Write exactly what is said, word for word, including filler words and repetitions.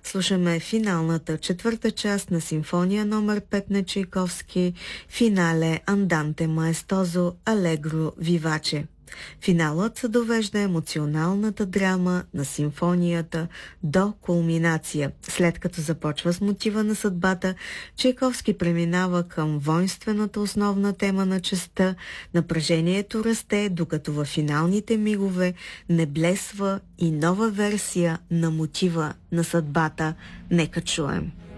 Слушаме финалната четвърта част на симфония номер пет на Чайковски, финале Анданте маестозо Алегро виваче. Финалът се довежда емоционалната драма на симфонията до кулминация. След като започва с мотива на съдбата, Чайковски преминава към воинствената основна тема на частта. Напрежението расте, докато във финалните мигове не блесва и нова версия на мотива на съдбата. Нека чуем.